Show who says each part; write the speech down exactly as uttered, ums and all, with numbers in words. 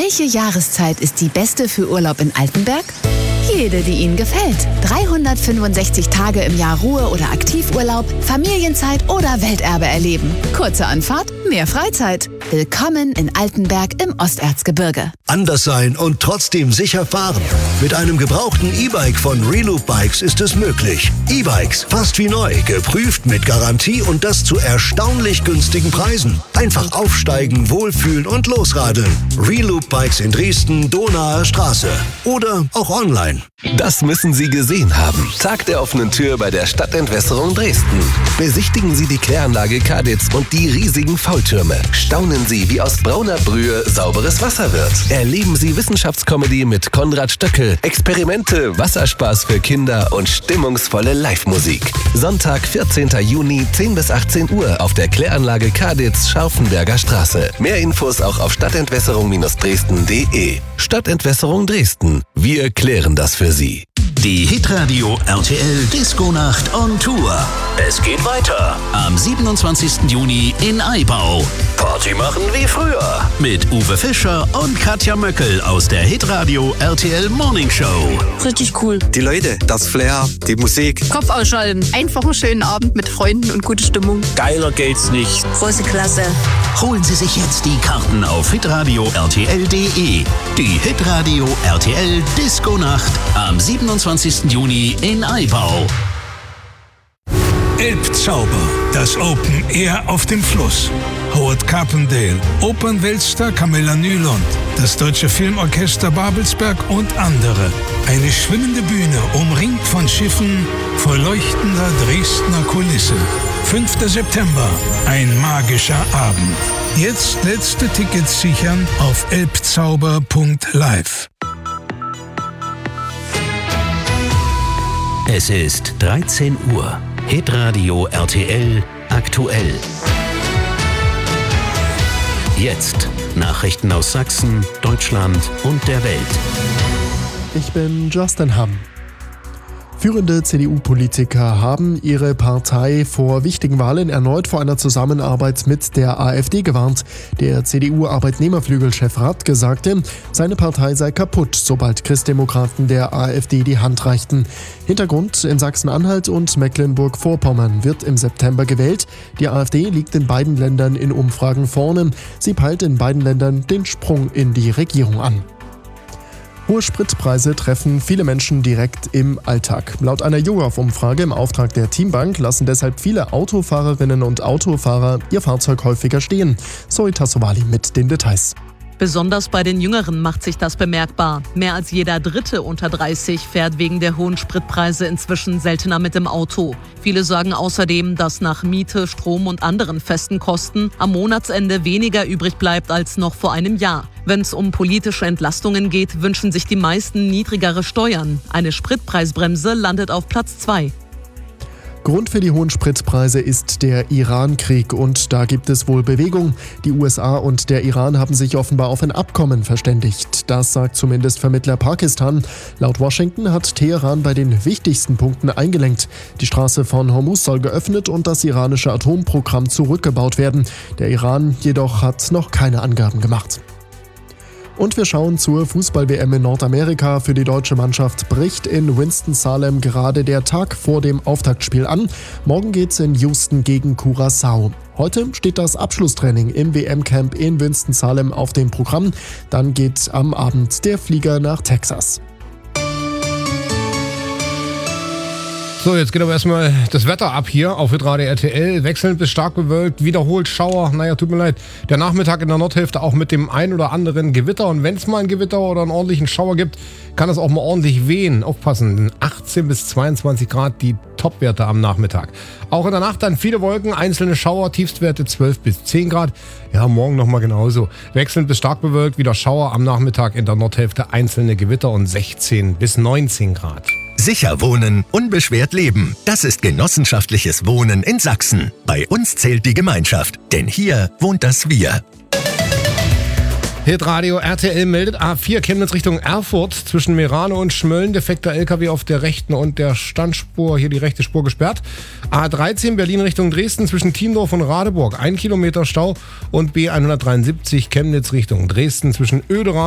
Speaker 1: Welche Jahreszeit ist die beste für Urlaub in Altenberg? Jede, die Ihnen gefällt. dreihundertfünfundsechzig Tage im Jahr Ruhe- oder Aktivurlaub, Familienzeit oder Welterbe erleben. Kurze Anfahrt, mehr Freizeit. Willkommen in Altenberg im Osterzgebirge.
Speaker 2: Anders sein und trotzdem sicher fahren. Mit einem gebrauchten E-Bike von Reloop Bikes ist es möglich. E-Bikes, fast wie neu, geprüft mit Garantie und das zu erstaunlich günstigen Preisen. Einfach aufsteigen, wohlfühlen und losradeln. Reloop Bikes in Dresden, Donaer Straße. Oder auch online.
Speaker 3: Das müssen Sie gesehen haben. Tag der offenen Tür bei der Stadtentwässerung Dresden. Besichtigen Sie die Kläranlage Kaditz und die riesigen Faultürme. Staunen Sie, wie aus brauner Brühe sauberes Wasser wird. Erleben Sie Wissenschaftscomedy mit Konrad Stöckel, Experimente, Wasserspaß für Kinder und stimmungsvolle Live-Musik. Sonntag, vierzehnten Juni, zehn bis achtzehn Uhr auf der Kläranlage Kaditz, Scharfenberger Straße. Mehr Infos auch auf stadtentwässerung Dresden punkt de. Stadtentwässerung Dresden. Wir klären das für Sie.
Speaker 4: Die Hitradio R T L Disco-Nacht on Tour. Es geht weiter am siebenundzwanzigsten Juni in Aibau. Party machen wie früher mit Uwe Fischer und Katja Möckel aus der Hitradio R T L Morning Show.
Speaker 5: Richtig cool.
Speaker 6: Die Leute, das Flair, die Musik.
Speaker 5: Kopf ausschalten. Einfach einen schönen Abend mit Freunden und gute Stimmung.
Speaker 6: Geiler geht's nicht.
Speaker 5: Große Klasse.
Speaker 4: Holen Sie sich jetzt die Karten auf hitradio R T L punkt de. Die Hitradio R T L Disco-Nacht am siebenundzwanzigsten Juni in Aibau.
Speaker 7: Elbzauber, das Open Air auf dem Fluss. Howard Carpendale, Opernweltstar Camilla Nylund, das Deutsche Filmorchester Babelsberg und andere. Eine schwimmende Bühne, umringt von Schiffen, vor leuchtender Dresdner Kulisse. fünften September, ein magischer Abend. Jetzt letzte Tickets sichern auf elbzauber punkt live.
Speaker 4: Es ist dreizehn Uhr. Hitradio R T L aktuell. Jetzt Nachrichten aus Sachsen, Deutschland und der Welt.
Speaker 8: Ich bin Justin Hamm. Führende C D U-Politiker haben ihre Partei vor wichtigen Wahlen erneut vor einer Zusammenarbeit mit der AfD gewarnt. Der C D U-Arbeitnehmerflügelchef Radke sagte, seine Partei sei kaputt, sobald Christdemokraten der AfD die Hand reichten. Hintergrund: in Sachsen-Anhalt und Mecklenburg-Vorpommern wird im September gewählt. Die AfD liegt in beiden Ländern in Umfragen vorne. Sie peilt in beiden Ländern den Sprung in die Regierung an. Hohe Spritpreise treffen viele Menschen direkt im Alltag. Laut einer YouGov-Umfrage im Auftrag der Teambank lassen deshalb viele Autofahrerinnen und Autofahrer ihr Fahrzeug häufiger stehen. Zoe Tassovali mit den Details.
Speaker 9: Besonders bei den Jüngeren macht sich das bemerkbar. Mehr als jeder Dritte unter dreißig fährt wegen der hohen Spritpreise inzwischen seltener mit dem Auto. Viele sagen außerdem, dass nach Miete, Strom und anderen festen Kosten am Monatsende weniger übrig bleibt als noch vor einem Jahr. Wenn es um politische Entlastungen geht, wünschen sich die meisten niedrigere Steuern. Eine Spritpreisbremse landet auf Platz zwei.
Speaker 8: Grund für die hohen Spritpreise ist der Iran-Krieg und da gibt es wohl Bewegung. Die U S A und der Iran haben sich offenbar auf ein Abkommen verständigt. Das sagt zumindest Vermittler Pakistan. Laut Washington hat Teheran bei den wichtigsten Punkten eingelenkt. Die Straße von Hormuz soll geöffnet und das iranische Atomprogramm zurückgebaut werden. Der Iran jedoch hat noch keine Angaben gemacht. Und wir schauen zur Fußball-W M in Nordamerika. Für die deutsche Mannschaft bricht in Winston-Salem gerade der Tag vor dem Auftaktspiel an. Morgen geht's in Houston gegen Curaçao. Heute steht das Abschlusstraining im W M-Camp in Winston-Salem auf dem Programm. Dann geht am Abend der Flieger nach Texas.
Speaker 10: So, jetzt geht aber erstmal das Wetter ab hier auf Hitradio R T L. Wechselnd bis stark bewölkt, wiederholt Schauer. Naja, tut mir leid. Der Nachmittag in der Nordhälfte auch mit dem ein oder anderen Gewitter. Und wenn es mal ein Gewitter oder einen ordentlichen Schauer gibt, kann es auch mal ordentlich wehen. Aufpassen, achtzehn bis zweiundzwanzig Grad die Topwerte am Nachmittag. Auch in der Nacht dann viele Wolken, einzelne Schauer, Tiefstwerte zwölf bis zehn Grad. Ja, morgen nochmal genauso. Wechselnd bis stark bewölkt, wieder Schauer am Nachmittag in der Nordhälfte, einzelne Gewitter und sechzehn bis neunzehn Grad.
Speaker 11: Sicher wohnen, unbeschwert leben. Das ist genossenschaftliches Wohnen in Sachsen. Bei uns zählt die Gemeinschaft, denn hier wohnt das Wir.
Speaker 10: Hitradio R T L meldet A vier Chemnitz Richtung Erfurt zwischen Merano und Schmölln. Defekter L K W auf der rechten und der Standspur. Hier die rechte Spur gesperrt. A dreizehn Berlin Richtung Dresden zwischen Tiendorf und Radeburg. Ein Kilometer Stau. Und B hundertdreiundsiebzig Chemnitz Richtung Dresden zwischen Oederan